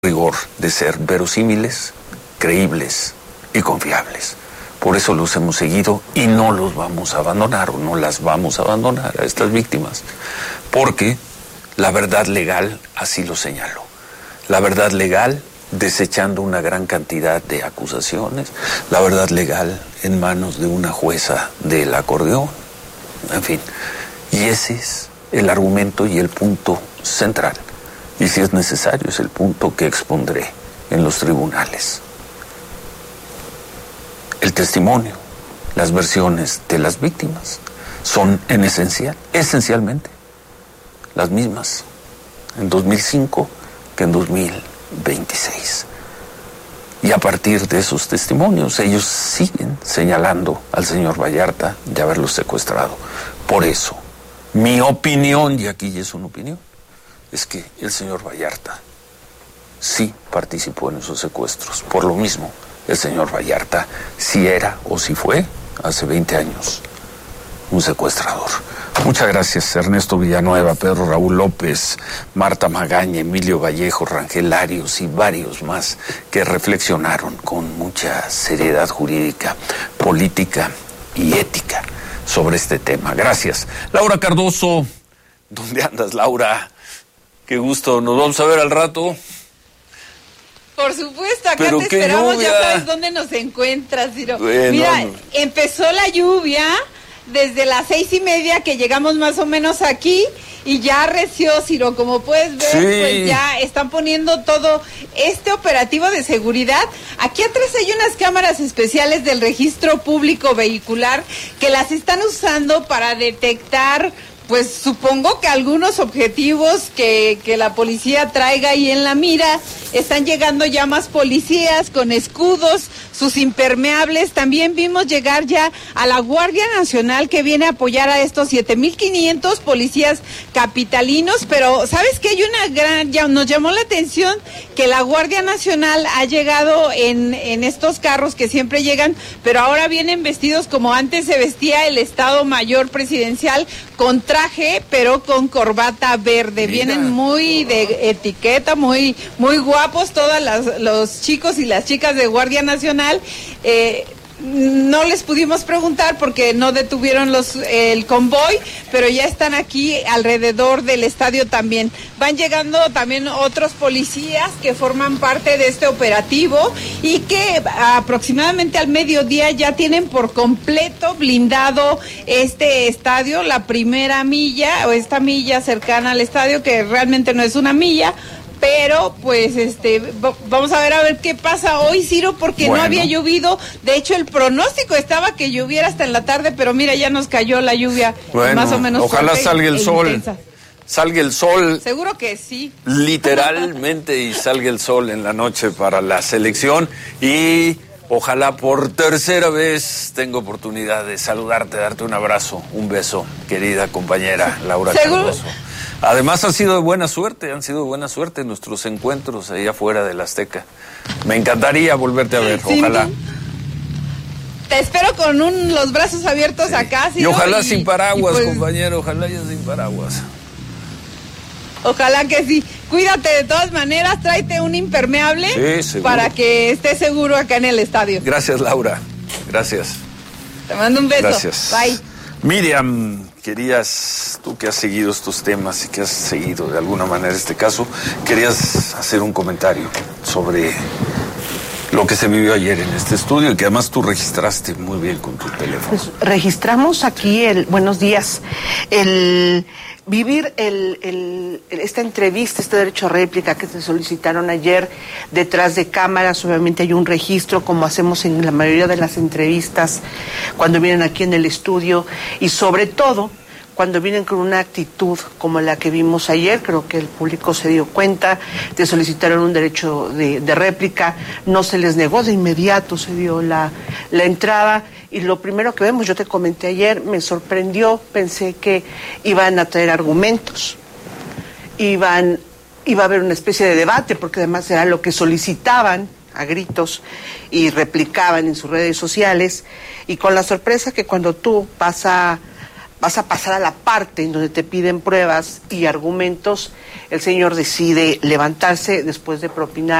rigor de ser verosímiles, creíbles y confiables. Por eso los hemos seguido y no los vamos a abandonar o no las vamos a abandonar a estas víctimas, porque la verdad legal así lo señaló. La verdad legal desechando una gran cantidad de acusaciones, la verdad legal en manos de una jueza del acordeón, en fin. Y ese es el argumento y el punto central. Y si es necesario, es el punto que expondré en los tribunales. El testimonio, las versiones de las víctimas son esencialmente las mismas en 2005 que en 2026. Y a partir de esos testimonios, ellos siguen señalando al señor Vallarta de haberlo secuestrado. Por eso, mi opinión, y aquí es una opinión, es que el señor Vallarta sí participó en esos secuestros. Por lo mismo, el señor Vallarta sí era o sí fue, hace 20 años, un secuestrador. Muchas gracias, Ernesto Villanueva, Pedro Raúl López, Marta Magaña, Emilio Vallejo, Rangel Arios y varios más que reflexionaron con mucha seriedad jurídica, política y ética sobre este tema. Gracias. Laura Cardoso, ¿dónde andas, Laura? Qué gusto, nos vamos a ver al rato. Por supuesto, acá te esperamos, lluvia. Ya sabes dónde nos encuentras, Ciro. Bueno, mira, empezó la lluvia desde las 6:30 que llegamos más o menos aquí y ya arreció, Ciro, como puedes ver, sí. Pues ya están poniendo todo este operativo de seguridad. Aquí atrás hay unas cámaras especiales del registro público vehicular que las están usando para detectar, pues supongo que algunos objetivos que la policía traiga ahí en la mira. Están llegando ya más policías con escudos, sus impermeables. También vimos llegar ya a la Guardia Nacional que viene a apoyar a estos 7,500 policías capitalinos. Pero ¿sabes qué? Hay nos llamó la atención que la Guardia Nacional ha llegado en estos carros que siempre llegan, pero ahora vienen vestidos como antes se vestía el Estado Mayor Presidencial, con traje, pero con corbata verde. Mira. Vienen muy de etiqueta, muy guapos todos los chicos y las chicas de Guardia Nacional. No les pudimos preguntar porque no detuvieron el convoy, pero ya están aquí alrededor del estadio también. Van llegando también otros policías que forman parte de este operativo y que aproximadamente al mediodía ya tienen por completo blindado este estadio, la primera milla o esta milla cercana al estadio, que realmente no es una milla. Pero, pues, vamos a ver qué pasa hoy, Ciro, porque no había llovido. De hecho, el pronóstico estaba que lloviera hasta en la tarde, pero mira, ya nos cayó la lluvia, más o menos. Ojalá salga el sol. Intensa. Salga el sol. Seguro que sí. Literalmente, y salga el sol en la noche para la selección. Y ojalá por tercera vez tenga oportunidad de saludarte, darte un abrazo, un beso, querida compañera Laura Cardoso. Además han sido de buena suerte nuestros encuentros ahí afuera del Azteca. Me encantaría volverte a ver, ojalá. Te espero con los brazos abiertos, sí. Acá, ¿sí? Y ojalá sin paraguas, pues, compañero, ojalá ya sin paraguas. Ojalá que sí. Cuídate de todas maneras, tráete un impermeable, sí, para que estés seguro acá en el estadio. Gracias, Laura. Gracias. Te mando un beso. Gracias. Bye. Miriam, tú que has seguido estos temas y que has seguido de alguna manera este caso, querías hacer un comentario sobre lo que se vivió ayer en este estudio y que además tú registraste muy bien con tu teléfono. Pues registramos aquí buenos días, vivir esta entrevista, este derecho a réplica que se solicitaron ayer detrás de cámaras. Obviamente hay un registro, como hacemos en la mayoría de las entrevistas cuando vienen aquí en el estudio, y sobre todo cuando vienen con una actitud como la que vimos ayer. Creo que el público se dio cuenta, te solicitaron un derecho de réplica, no se les negó, de inmediato se dio la entrada. Y lo primero que vemos, yo te comenté ayer, me sorprendió, pensé que iban a traer argumentos, iba a haber una especie de debate, porque además era lo que solicitaban a gritos y replicaban en sus redes sociales, y con la sorpresa que cuando tú vas a vas a pasar a la parte en donde te piden pruebas y argumentos. El señor decide levantarse después de propinar